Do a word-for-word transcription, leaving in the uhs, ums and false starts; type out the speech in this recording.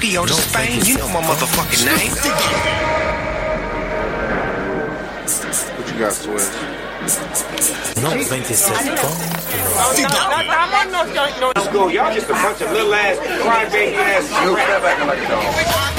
Yo, to Spain, you know my motherfucking name. What you got, Swiss? No twenty-seven. Let's go. Y'all just a bunch of little ass crybaby ass. Step back like a dog.